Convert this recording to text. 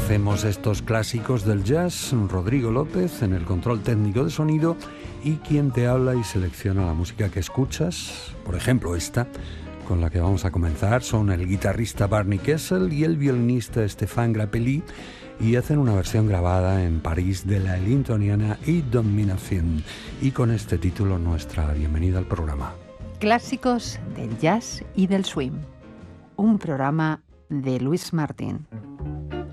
Hacemos estos clásicos del jazz, Rodrigo López en el control técnico de sonido y quien te habla y selecciona la música que escuchas. Por ejemplo, esta con la que vamos a comenzar son el guitarrista Barney Kessel y el violinista Stéphane Grappelli, y hacen una versión grabada en París de la elintoniana Y Domination. Y con este título nuestra bienvenida al programa. Clásicos del jazz y del swing. Un programa de Luis Martín.